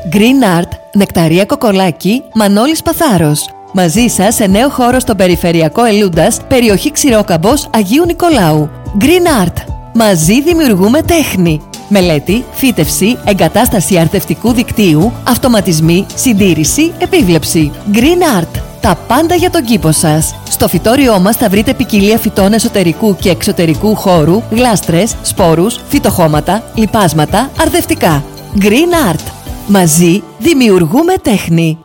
Green Art, Νεκταρία Κοκολάκη, Μανώλης Παθάρος. Μαζί σας σε νέο χώρο στο περιφερειακό Ελούντας, περιοχή Ξηρόκαμπος, Αγίου Νικολάου. Green Art. Μαζί δημιουργούμε τέχνη. Μελέτη, φύτευση, εγκατάσταση αρθευτικού δικτύου, αυτοματισμοί, συντήρηση, επίβλεψη. Green Art. Τα πάντα για τον κήπο σας. Στο φυτόριό μας θα βρείτε ποικιλία φυτών εσωτερικού και εξωτερικού χώρου, γλάστρες, σπόρους, φυτοχώματα, λιπάσματα, αρδευτικά. Green Art. Μαζί δημιουργούμε τέχνη.